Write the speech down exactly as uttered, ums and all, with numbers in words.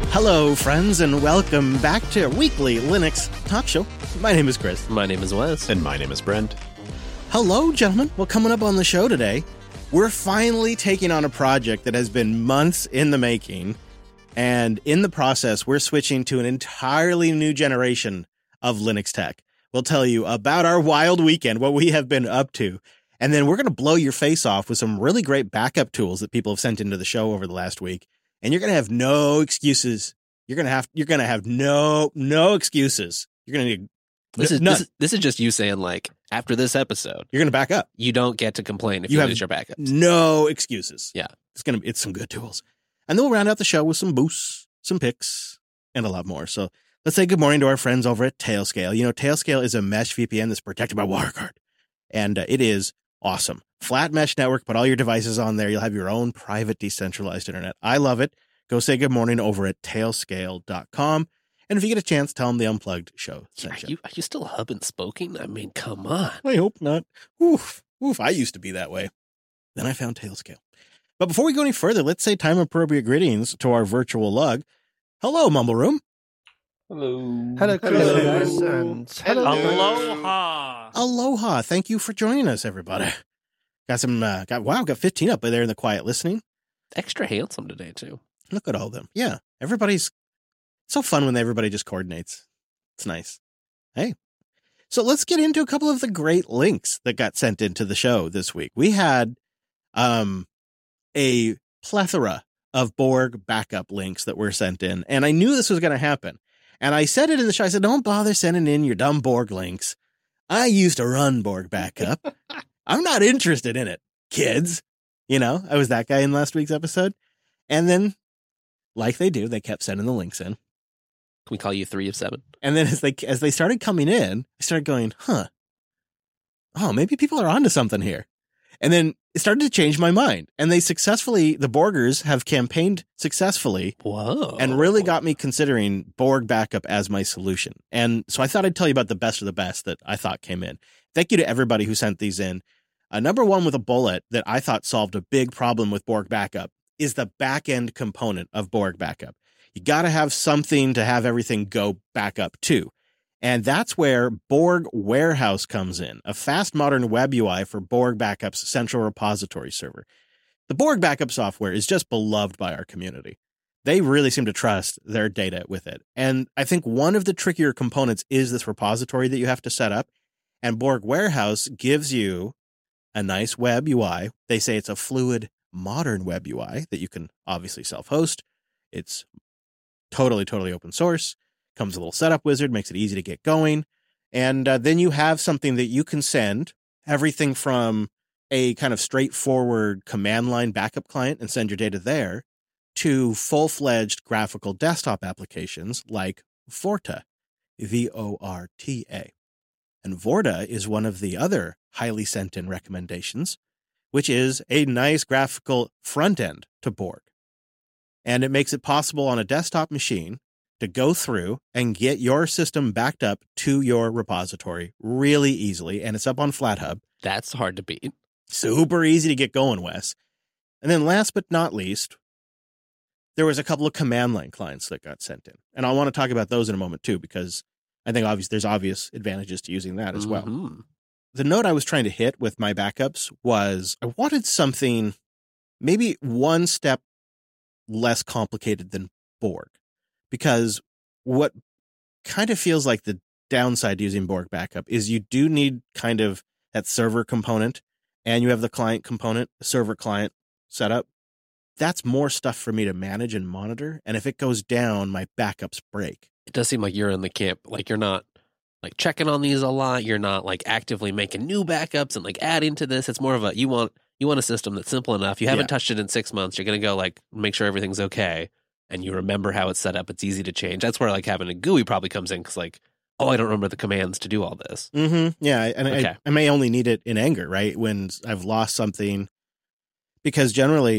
Hello, friends, and welcome back to Weekly Linux Talk Show. My name is Chris. My name is Wes. And my name is Brent. Hello, gentlemen. Well, coming up on the show today, we're finally taking on a project that has been months in the making, and in the process, we're switching to an entirely new generation of Linux tech. We'll tell you about our wild weekend, what we have been up to, and then we're going to blow your face off with some really great backup tools that people have sent into the show over the last week. And you're going to have no excuses. You're going to have, you're going to have no, no excuses. You're going to need this is, none. this is this is just you saying, like, after this episode, You're going to back up. you don't get to complain if You you, have lose your backups. No excuses. Yeah. It's going to be, it's some good tools. And then we'll round out the show with some boosts, some picks, and a lot more. So let's say good morning to our friends over at Tailscale. You know, Tailscale is a mesh V P N that's protected by WireGuard. And uh, it is awesome. Flat mesh network, put all your devices on there. You'll have your own private decentralized internet. I love it. Go say good morning over at tailscale dot com. And if you get a chance, tell them the Unplugged show Are sent you. you, are you still hub and spoken? I mean, come on. I hope not. Oof. Oof. I used to be that way. Then I found Tailscale. But before we go any further, let's say time appropriate greetings to our virtual lug. Hello, Mumble Room. Hello. Hello, Chris. Hello. guys, and hello. Aloha. Aloha. Thank you for joining us, everybody. Got some, uh, got, wow, got fifteen up there in the quiet listening. Extra handsome today, too. Look at all of them. Yeah. Everybody's so fun when everybody just coordinates. It's nice. Hey. So let's get into a couple of the great links that got sent into the show this week. We had um, a plethora of Borg backup links that were sent in, and I knew this was going to happen. And I said it in the show. I said, don't bother sending in your dumb Borg links. I used to run Borg backup. I'm not interested in it, kids. You know, I was that guy in last week's episode. And then, like they do, they kept sending the links in. Can we call you three of seven? And then as they as they started coming in, I started going, huh, oh, maybe people are onto something here. And then it started to change my mind. And they successfully, the Borgers have campaigned successfully Whoa. and really got me considering Borg backup as my solution. And so I thought I'd tell you about the best of the best that I thought came in. Thank you to everybody who sent these in. Uh, number one with a bullet that I thought solved a big problem with Borg backup is the back-end component of Borg backup. You got to have something to have everything go back up to. And that's where Borg Warehouse comes in, a fast modern web U I for Borg Backup's central repository server. The Borg backup software is just beloved by our community. They really seem to trust their data with it. And I think one of the trickier components is this repository that you have to set up. And Borg Warehouse gives you a nice web U I. They say it's a fluid, modern web U I that you can obviously self-host. It's totally, totally open source. Comes a little setup wizard, makes it easy to get going. And uh, then you have something that you can send everything from a kind of straightforward command line backup client and send your data there to full-fledged graphical desktop applications like Vorta, V O R T A. And Vorta is one of the other highly sent in recommendations, which is a nice graphical front end to Borg. And it makes it possible on a desktop machine to go through and get your system backed up to your repository really easily. And it's up on FlatHub. That's hard to beat. Super easy to get going, Wes. And then last but not least, there was a couple of command line clients that got sent in. And I want to talk about those in a moment too, because I think obvious there's obvious advantages to using that as well. Mm-hmm. The note I was trying to hit with my backups was I wanted something maybe one step less complicated than Borg. Because what kind of feels like the downside to using Borg backup is you do need kind of that server component, and you have the client component, server client setup. That's more stuff for me to manage and monitor. And if it goes down, my backups break. It does seem like you're in the camp. Like, you're not like checking on these a lot. You're not like actively making new backups and like adding to this. It's more of a, you want, you want a system that's simple enough. You haven't Yeah. touched it in six months. You're going to go like, make sure everything's okay. And you remember how it's set up. It's easy to change. That's where like having a G U I probably comes in. Cause like, oh, I don't remember the commands to do all this. Mm-hmm. Yeah. And Okay. I, I may only need it in anger, right? When I've lost something, because generally